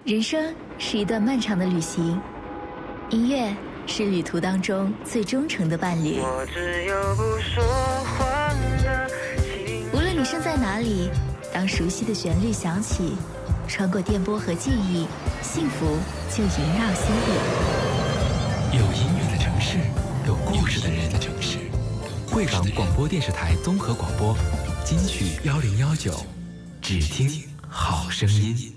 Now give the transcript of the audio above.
人生是一段漫长的旅行，音乐是旅途当中最忠诚的伴侣。 我只有不说话的情无论你身在哪里，当熟悉的旋律响起，穿过电波和记忆，幸福就萦绕心底。 有音乐的城市，有故事的人的城市。贵港广播电视台综合广播，金曲1019，只听好声音。